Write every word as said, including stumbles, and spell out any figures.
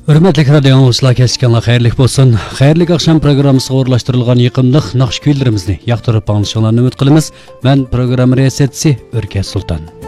Hürmetli radio anlıcılar, keskinler, xeyirlik bolsun. Xeyirlik akşam programmasiga o'rlashtirilgan yiqimliq naqsh kuylarimizni yoqtirib anglashinglarni umid qilamiz. Men program riyosatchisi O'rkaz Sulton.